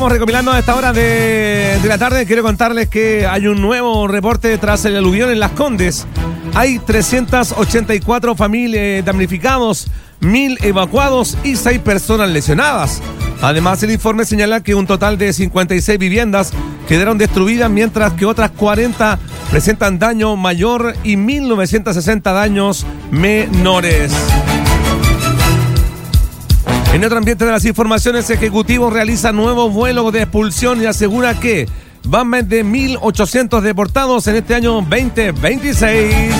estamos recopilando a esta hora de la tarde. Quiero contarles que hay un nuevo reporte tras el aluvión en Las Condes. Hay 384 familias damnificados, 1000 evacuados y 6 personas lesionadas. Además, el informe señala que un total de 56 viviendas quedaron destruidas, mientras que otras 40 presentan daño mayor y 1960 daños menores. En otro ambiente de las informaciones, Ejecutivo realiza nuevo vuelo de expulsión y asegura que van más de 1.800 deportados en este año 2026.